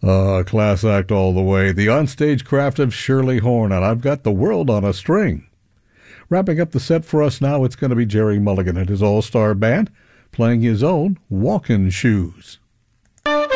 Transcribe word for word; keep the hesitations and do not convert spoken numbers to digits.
Uh, class act all the way. The onstage craft of Shirley Horn, and I've got the world on a string. Wrapping up the set for us now, it's going to be Jerry Mulligan and his all-star band playing his own Walkin' Shoes.